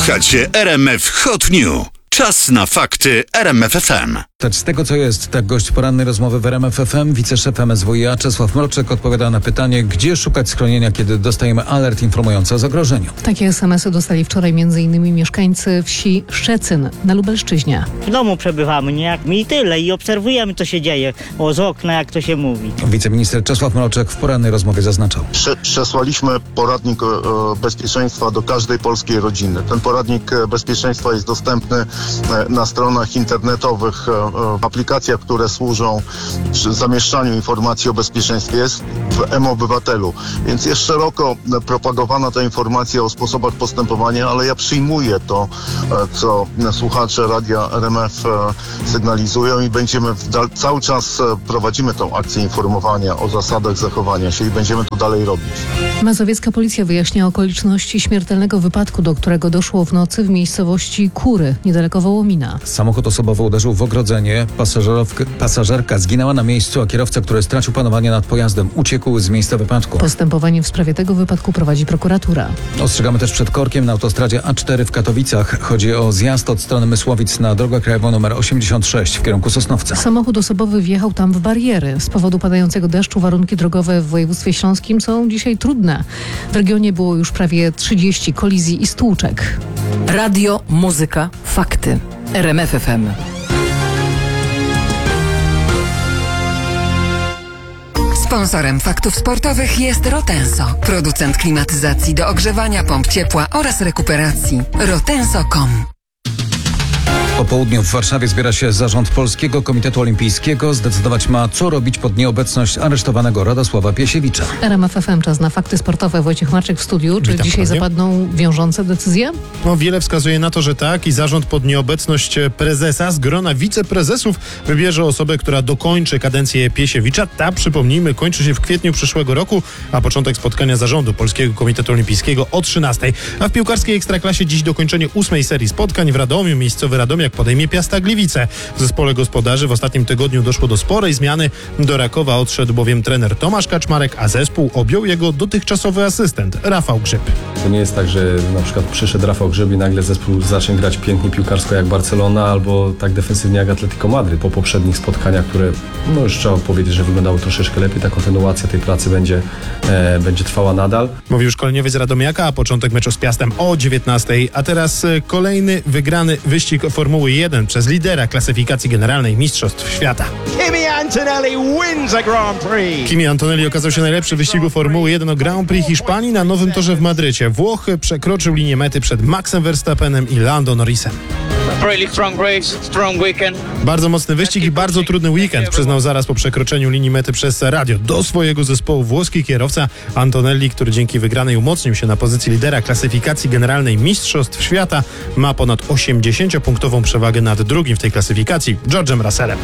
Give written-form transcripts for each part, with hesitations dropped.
Słuchacie RMF Hot News. Czas na fakty RMF FM. Z tego co jest, tak gość porannej rozmowy w RMF FM, wiceszef MSWiA Czesław Mroczek odpowiada na pytanie, gdzie szukać schronienia, kiedy dostajemy alert informujący o zagrożeniu. Takie SMS-y dostali wczoraj m.in. mieszkańcy wsi Szczecin na Lubelszczyźnie. W domu przebywamy, nie jak mi i tyle, i obserwujemy, co się dzieje z okna, jak to się mówi. Wiceminister Czesław Mroczek w porannej rozmowie zaznaczał. Przesłaliśmy poradnik bezpieczeństwa do każdej polskiej rodziny. Ten poradnik bezpieczeństwa jest dostępny na stronach internetowych, aplikacjach, które służą zamieszczaniu informacji o bezpieczeństwie, jest w mObywatelu. Więc jest szeroko propagowana ta informacja o sposobach postępowania, ale ja przyjmuję to, co słuchacze radia RMF sygnalizują i będziemy cały czas prowadzimy tą akcję informowania o zasadach zachowania się i będziemy to dalej robić. Mazowiecka policja wyjaśnia okoliczności śmiertelnego wypadku, do którego doszło w nocy w miejscowości Kury, niedaleko Wołomina. Samochód osobowy uderzył w ogrodzenie, pasażerka zginęła na miejscu, a kierowca, który stracił panowanie nad pojazdem, uciekł z miejsca wypadku. Postępowanie w sprawie tego wypadku prowadzi prokuratura. Ostrzegamy też przed korkiem na autostradzie A4 w Katowicach. Chodzi o zjazd od strony Mysłowic na drogę krajową nr 86 w kierunku Sosnowca. Samochód osobowy wjechał tam w bariery. Z powodu padającego deszczu warunki drogowe w województwie śląskim są dzisiaj trudne. W regionie było już prawie 30 kolizji i stłuczek. Radio, muzyka, fakty. RMF FM. Sponsorem faktów sportowych jest Rotenso, producent klimatyzacji do ogrzewania, pomp ciepła oraz rekuperacji. Rotenso.com. Po południu w Warszawie zbiera się zarząd Polskiego Komitetu Olimpijskiego. Zdecydować ma, co robić pod nieobecność aresztowanego Radosława Piesiewicza. RMF FM, czas na fakty sportowe. Wojciech Marczyk w studiu. Czy dzisiaj zapadną wiążące decyzje? No, wiele wskazuje na to, że tak, i zarząd pod nieobecność prezesa z grona wiceprezesów wybierze osobę, która dokończy kadencję Piesiewicza. Ta, przypomnijmy, kończy się w kwietniu przyszłego roku, a początek spotkania zarządu Polskiego Komitetu Olimpijskiego o 13:00. A w piłkarskiej Ekstraklasie dziś dokończenie 8. serii spotkań w Radomiu. Miejscowy Radomiak podejmie Piasta Gliwice. W zespole gospodarzy w ostatnim tygodniu doszło do sporej zmiany. Do Rakowa odszedł bowiem trener Tomasz Kaczmarek, a zespół objął jego dotychczasowy asystent Rafał Grzyb. To nie jest tak, że na przykład przyszedł Rafał Grzyb i nagle zespół zacznie grać pięknie piłkarsko jak Barcelona albo tak defensywnie jak Atletico Madryt. Po poprzednich spotkaniach, które już trzeba powiedzieć, że wyglądały troszeczkę lepiej, ta kontynuacja tej pracy będzie trwała nadal. Mówił szkoleniowiec Radomiaka, a początek meczu z Piastem o 19:00. A teraz kolejny wygrany wyścig Formuły 1 przez lidera klasyfikacji generalnej Mistrzostw Świata. Kimi Antonelli okazał się najlepszy w wyścigu Formuły 1 o Grand Prix Hiszpanii na nowym torze w Madrycie. Włoch przekroczył linię mety przed Maxem Verstappenem i Lando Norrisem. Bardzo mocny wyścig i bardzo trudny weekend, przyznał zaraz po przekroczeniu linii mety przez radio do swojego zespołu włoski kierowca Antonelli, który dzięki wygranej umocnił się na pozycji lidera klasyfikacji generalnej Mistrzostw Świata. Ma ponad 80-punktową przewagę nad drugim w tej klasyfikacji, George'em Russellem.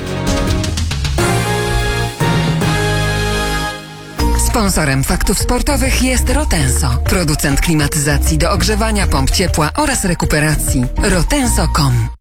Sponsorem faktów sportowych jest Rotenso, producent klimatyzacji do ogrzewania, pomp ciepła oraz rekuperacji. Rotenso.com.